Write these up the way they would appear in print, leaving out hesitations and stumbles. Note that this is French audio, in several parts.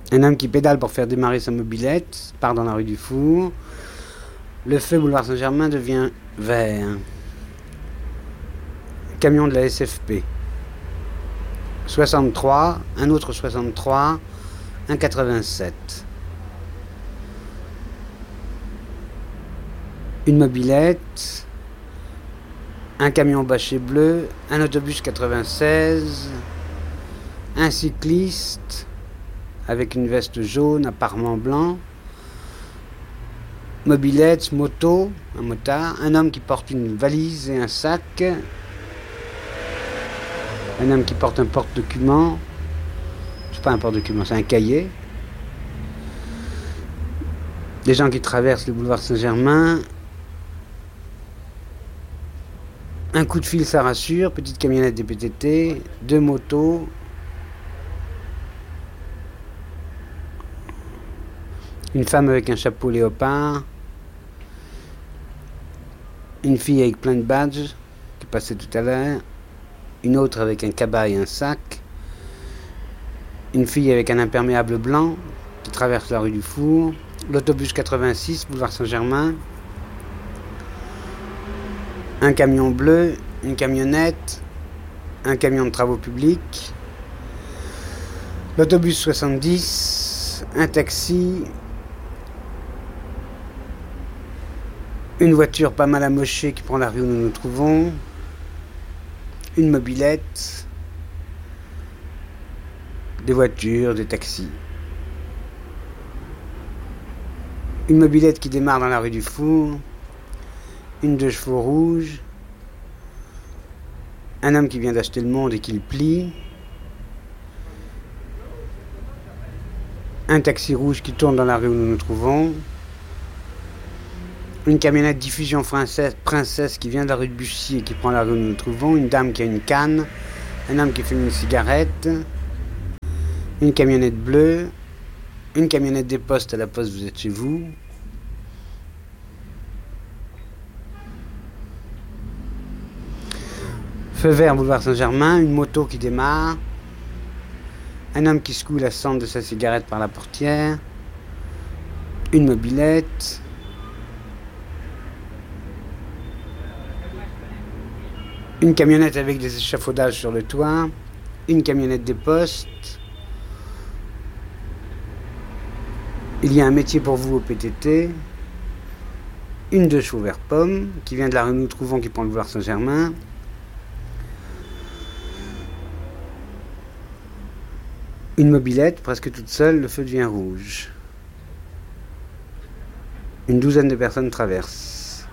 Un homme qui pédale pour faire démarrer sa mobilette part dans la rue du Four. Le feu boulevard Saint-Germain devient vert. Camion de la SFP. 63, un autre 63, un 87. Une mobilette, un camion bâché bleu, un autobus 96, un cycliste avec une veste jaune, apparemment blanc, mobilette, moto, un motard, un homme qui porte une valise et un sac, un homme qui porte un porte-document, c'est pas un porte-document, c'est un cahier, des gens qui traversent le boulevard Saint-Germain, un coup de fil ça rassure, petite camionnette des PTT, 2 motos, une femme avec un chapeau léopard, une fille avec plein de badges qui passait tout à l'heure, une autre avec un cabas et un sac, une fille avec un imperméable blanc qui traverse la rue du Four, l'autobus 86, boulevard Saint-Germain, un camion bleu, une camionnette, un camion de travaux publics, l'autobus 70, un taxi, une voiture pas mal amochée qui prend la rue où nous nous trouvons, une mobilette, des voitures, des taxis. Une mobilette qui démarre dans la rue du Four, une 2 chevaux rouge, un homme qui vient d'acheter le Monde et qui le plie, un taxi rouge qui tourne dans la rue où nous nous trouvons, une camionnette diffusion princesse qui vient de la rue de Bussy et qui prend la rue où nous nous trouvons, une dame qui a une canne, un homme qui fume une cigarette, une camionnette bleue, une camionnette des postes à la poste, vous êtes chez vous, feu vert boulevard Saint-Germain, une moto qui démarre, un homme qui secoue la cendre de sa cigarette par la portière, une mobilette, une camionnette avec des échafaudages sur le toit, une camionnette des postes. Il y a un métier pour vous au PTT, une 2 chevaux vert pomme qui vient de la rue nous trouvons qui prend le boulevard Saint-Germain, une mobilette presque toute seule, le feu devient rouge. Une 12aine de personnes traversent.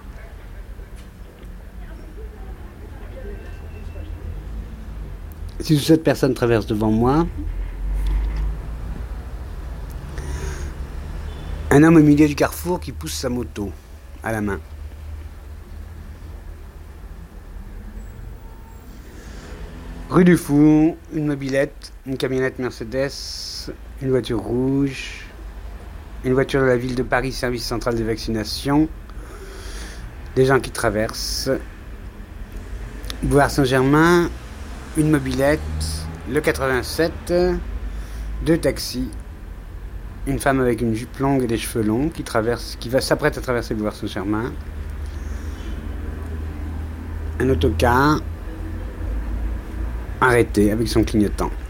Si cette personne traverse devant moi, un homme au milieu du carrefour qui pousse sa moto à la main. Rue du Four, une mobilette, une camionnette Mercedes, une voiture rouge, une voiture de la ville de Paris, service central de vaccination, des gens qui traversent. Boulevard Saint-Germain, une mobilette, le 87, 2 taxis, une femme avec une jupe longue et des cheveux longs qui s'apprête à traverser le boulevard Saint-Germain, un autocar arrêté avec son clignotant.